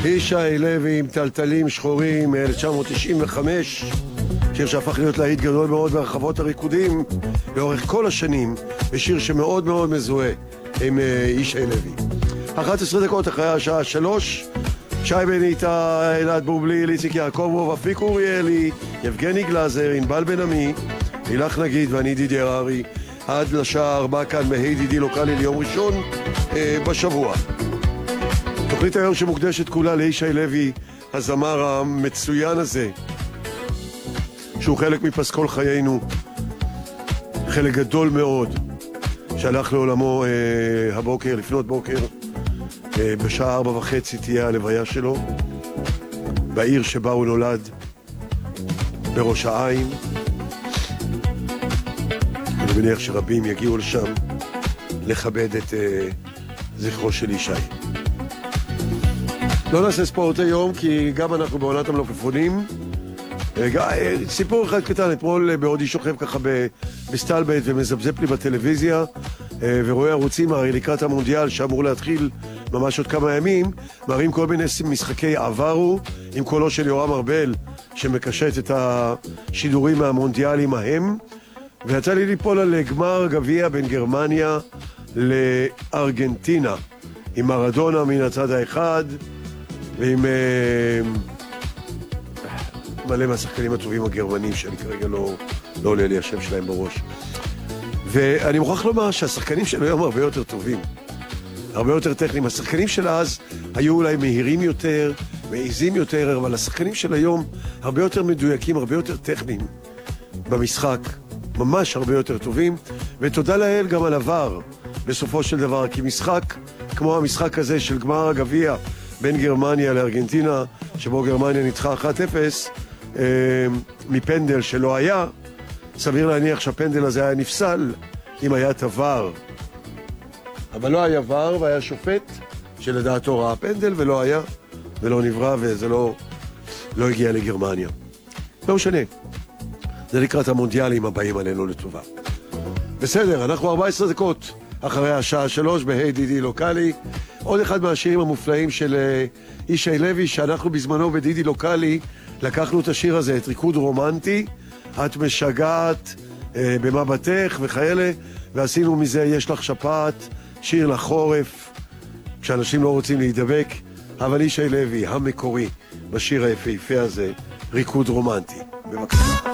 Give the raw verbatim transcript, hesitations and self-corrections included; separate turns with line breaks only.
ישי לוי עם טלטלים שחורים מ-אלף תשע מאות תשעים וחמש, שיר שהפך להיות להיט גדול מאוד ברחבות הריקודים לאורך כל השנים, ושיר שמאוד מאוד מזוהה עם ישי לוי. אחת עשרה דקות אחרי השעה שלוש, שי בן איתה, אלעד בובליל, איציק יעקובוב, אפיק אוריאלי, יבגני גלזר, ענבל בן עמי, הילך נגיד ואני דידי הררי, עד לשעה ארבע כאן בהי דידי לוקלי ליום ראשון אה, בשבוע. תוכנית היום שמוקדשת כולה לישי לוי, הזמר המצוין הזה, שהוא חלק מפסקול חיינו, חלק גדול מאוד, שהלך לעולמו אה, הבוקר, לפנות בוקר, אה, בשעה ארבע וחצי תהיה הלוויה שלו, בעיר שבה הוא נולד, בראש העין. אני מניח שרבים יגיעו לשם לכבד את אה, זכרו של ישי. לא נעשה ספורט היום, כי גם אנחנו בעונת המלפפונים. סיפור אחד קטן, אתמול בעודי שוכב ככה בסטלבט ומזבזפ לי בטלוויזיה, ורואה ערוצים הרי לקראת המונדיאל שאמור להתחיל ממש עוד כמה ימים, מראים כל מיני משחקי עברו עם קולו של יורם ארבל שמקשט את השידורים מהמונדיאלים ההם, ויצא לי ליפול על גמר גביע בין גרמניה לארגנטינה, עם מרדונה מן הצד האחד ועם מלא מהשחקנים הטובים הגרמנים שאני כרגע לא, לא עולה לי השם שלהם בראש. ואני מוכרח לומר שהשחקנים של היום הרבה יותר טובים, הרבה יותר טכניים. השחקנים של אז היו אולי מהירים יותר, מעיזים יותר, אבל השחקנים של היום הרבה יותר מדויקים, הרבה יותר טכניים במשחק, ממש הרבה יותר טובים. ותודה לאל גם על עבר בסופו של דבר, כי משחק כמו המשחק הזה של גמר הגביע בין גרמניה לארגנטינה, שבו גרמניה ניצחה אחת אפס אה, מפנדל שלא היה, סביר להניח שהפנדל הזה היה נפסל אם היה תבר. אבל לא היה ור, והיה שופט שלדעתו ראה פנדל, ולא היה, ולא נברא, וזה לא, לא הגיע לגרמניה. לא משנה. זה לקראת המונדיאלים הבאים עלינו לטובה. בסדר, אנחנו ארבע עשרה דקות אחרי השעה שלוש בהי דידי לוקלי. עוד אחד מהשירים המופלאים של ישי לוי, שאנחנו בזמנו בדידי לוקלי לקחנו את השיר הזה, את ריקוד רומנטי, את משגעת אה, במבטך וכאלה, ועשינו מזה יש לך שפעת, שיר לחורף, כשאנשים לא רוצים להידבק. אבל ישי לוי המקורי בשיר היפהפה הזה, ריקוד רומנטי. בבקשה.